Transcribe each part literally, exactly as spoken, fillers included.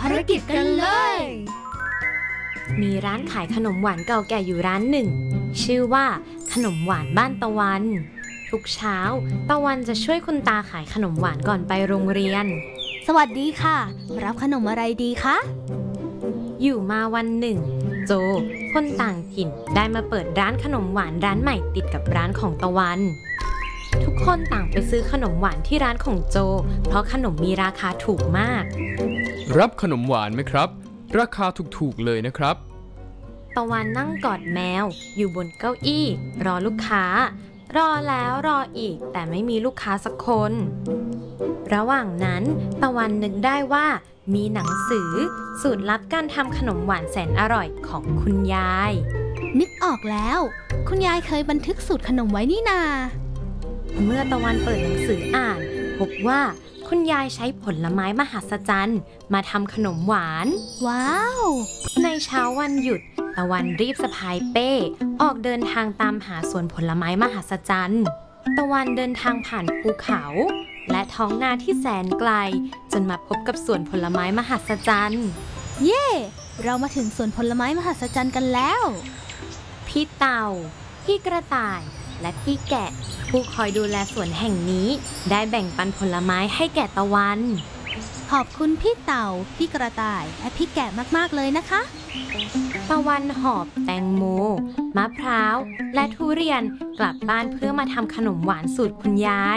ภารกิจกันเลยมีร้านขายขนมหวานเก่าแก่อยู่ร้านหนึ่งชื่อว่าขนมหวานบ้านตะวันทุกเช้าตะวันจะช่วยคุณตาขายขนมหวานก่อนไปโรงเรียนสวัสดีค่ะรับขนมอะไรดีคะอยู่มาวันหนึ่งโจคนต่างถิ่นได้มาเปิดร้านขนมหวานร้านใหม่ติดกับร้านของตะวันทุกคนต่างไปซื้อขนมหวานที่ร้านของโจเพราะขนมมีราคาถูกมากรับขนมหวานไหมครับราคาถูกๆเลยนะครับตะวันนั่งกอดแมวอยู่บนเก้าอี้รอลูกค้ารอแล้วรออีกแต่ไม่มีลูกค้าสักคนระหว่างนั้นตะวันนึกได้ว่ามีหนังสือสูตรลับการทำขนมหวานแสนอร่อยของคุณยายนึกออกแล้วคุณยายเคยบันทึกสูตรขนมไว้นี่นาเมื่อตะวันเปิดหนังสืออ่านพบว่าคุณยายใช้ผลไม้มหัศจรรย์มาทำขนมหวานว้าวในเช้าวันหยุดตะวันรีบสะพายเป้ออกเดินทางตามหาสวนผลไม้มหัศจรรย์ตะวันเดินทางผ่านภูเขาและท้องนาที่แสนไกลจนมาพบกับสวนผลไม้มหัศจรรย์เย่เรามาถึงสวนผลไม้มหัศจรรย์กันแล้วพี่เต่าพี่กระต่ายและพี่แกะผู้คอยดูแลสวนแห่งนี้ได้แบ่งปันผลไม้ให้แก่ตะวันขอบคุณพี่เต่าพี่กระต่ายและพี่แกะมากๆเลยนะคะตะวันหอบแตงโมมะพร้าวและทุเรียนกลับบ้านเพื่อมาทำขนมหวานสูตรคุณยาย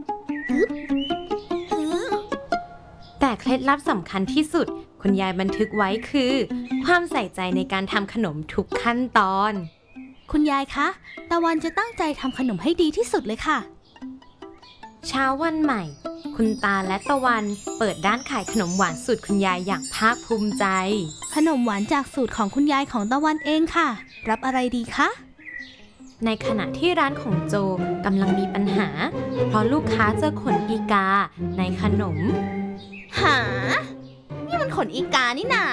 แต่เคล็ดลับสำคัญที่สุดคุณยายบันทึกไว้คือความใส่ใจในการทำขนมทุกขั้นตอนคุณยายคะตะวันจะตั้งใจทำขนมให้ดีที่สุดเลยค่ะเช้าวันใหม่คุณตาและตะวันเปิดร้านขายขนมหวานสูตรคุณยายอย่างภาคภูมิใจขนมหวานจากสูตรของคุณยายของตะวันเองค่ะรับอะไรดีคะในขณะที่ร้านของโจกำลังมีปัญหาเพราะลูกค้าเจอขนอีกาในขนมหานี่มันขนอีกานี่นา